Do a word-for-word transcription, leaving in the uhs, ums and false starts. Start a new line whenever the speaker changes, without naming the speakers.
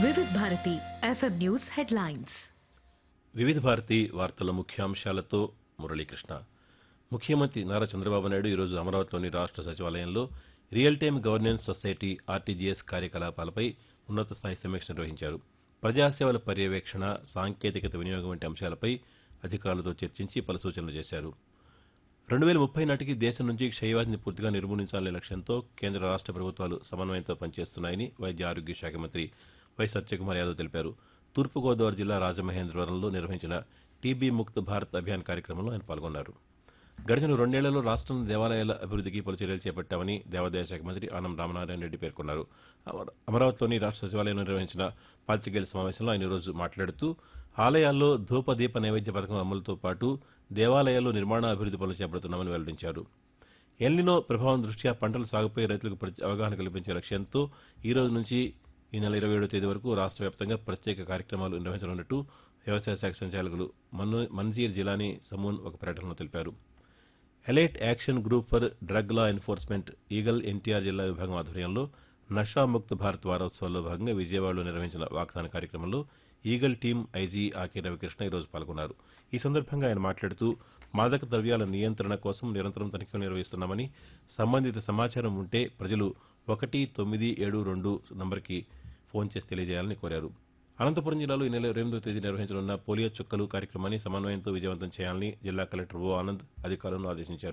వివిధ Bharati FM news headlines.
వివిధ భారతి వార్తల ముఖ్యాంశాలతో మురళీకృష్ణ. ముఖ్యమంత్రి నారా చంద్రబాబు నాయుడు ఈరోజు అమరావతిలోని రాష్ట్ర సచివాలయంలో real time governance society RTGS కార్యకలాపాలపై ఉన్నత స్థాయి సమీక్ష నిర్వహించారు. ప్రజాసేవల పర్యవేక్షణ, సాంకేతికత వినియోగం వంటి అంశాలపై అధికారులతో చర్చించి పలు సూచనలు చేశారు. రెండు వేల ముప్పై నాటికి దేశం నుంచి క్షయవ్యాధిని పూర్తిగా నిర్మూలించాలనే లక్ష్యంతో కేంద్ర రాష్ట్ర ప్రభుత్వాలు సమన్వయంతో పనిచేస్తున్నాయని వైద్య ఆరోగ్య శాఖ మంత్రి వై సత్యకుమార్ యాదవ్ తెలిపారు. తూర్పుగోదావరి జిల్లా రాజమహేంద్రవరంలో నిర్వహించిన టీబీ ముక్త్ భారత్ అభియాన్ కార్యక్రమంలో ఆయన పాల్గొన్నారు. గడిచిన రెండేళ్లలో రాష్ట్రంలో దేవాలయాల అభివృద్ధికి పలు చర్యలు చేపట్టామని దేవాదాయ శాఖ మంత్రి ఆనం రామనారాయణ రెడ్డి పేర్కొన్నారు. అమరావతిలోని రాష్ట్ర సచివాలయంలో నిర్వహించిన పాతికేయుల సమావేశంలో ఆయన ఈరోజు మాట్లాడుతూ ఆలయాల్లో ధూప దీప నైవేద్య పథకం అమలుతో పాటు దేవాలయాల్లో నిర్మాణ అభివృద్ది పనులు చేపడుతున్నామని వెల్లడించారు. ఎల్నినో ప్రభావం దృష్ట్యా పంటల సాగుపై రైతులకు అవగాహన కల్పించే లక్ష్యంతో ఈ రోజు నుంచి ఈ నెల ఇరవై ఏడవ తేదీ వరకు రాష్ట్ర వ్యాప్తంగా ప్రత్యేక కార్యక్రమాలు నిర్వహించనున్నట్టు వ్యవసాయ శాఖ సంచాలకులు మన్జీర్ జిలానీ సమూన్ ఒక ప్రకటనలో తెలిపారు. Elite action group for drug law enforcement eagle NTR జిల్లా విభాగం ఆధ్వర్యంలో నషాముక్త్ భారత్ వారోత్సవాల్లో భాగంగా విజయవాడలో నిర్వహించిన వాగ్దాన కార్యక్రమంలో ఈగల్ టీం ఐజీ ఆకే రవికృష్ణ ఈరోజు పాల్గొన్నారు. ఈ సందర్భంగా ఆయన మాట్లాడుతూ మాదక ద్రవ్యాల నియంత్రణ కోసం నిరంతరం తనిఖీలు నిర్వహిస్తున్నామని, సంబంధిత సమాచారం ఉంటే ప్రజలు ఒకటి తొమ్మిది ఏడు రెండు నంబర్కి ఫోన్ చేసి తెలియజేయాలని కోరారు. అనంతపురం జిల్లాలో ఈ నెల ఇరవై ఎనిమిదవ తేదీ నిర్వహించనున్న పోలియో చుక్కలు కార్యక్రమాన్ని సమన్వయంతో విజయవంతం చేయాలని జిల్లా కలెక్టర్ ఓ ఆనంద్ అధికారులను ఆదేశించారు.